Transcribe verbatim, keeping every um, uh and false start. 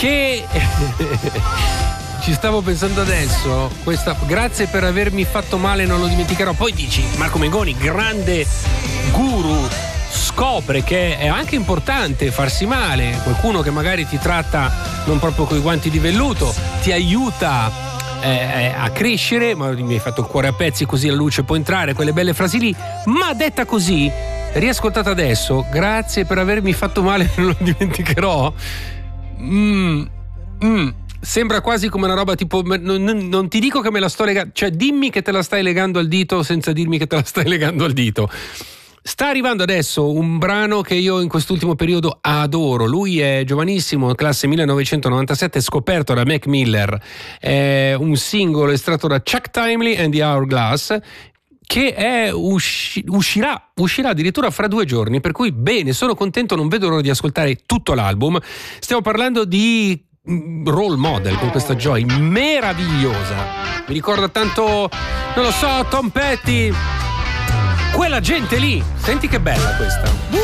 che ci stavo pensando adesso, questa grazie per avermi fatto male, non lo dimenticherò. Poi dici Marco Mengoni, grande guru, scopre che è anche importante farsi male, qualcuno che magari ti tratta non proprio coi guanti di velluto, ti aiuta eh, a crescere, ma mi hai fatto il cuore a pezzi, così la luce può entrare, quelle belle frasi lì, ma detta così, riascoltata adesso, grazie per avermi fatto male, non lo dimenticherò. Mm, mm, sembra quasi come una roba tipo non, non ti dico che me la sto legando, cioè dimmi che te la stai legando al dito senza dirmi che te la stai legando al dito. Sta arrivando adesso un brano che io in quest'ultimo periodo adoro. Lui è giovanissimo, classe millenovecentonovantasette, scoperto da Mac Miller. È un singolo estratto da Chuck Timely and the Hourglass, che è usci- uscirà, uscirà addirittura fra due giorni, per cui bene, sono contento, non vedo l'ora di ascoltare tutto l'album. Stiamo parlando di Role Model con questa Joy meravigliosa. Mi ricorda tanto, non lo so, Tom Petty. Quella gente lì, senti che bella questa.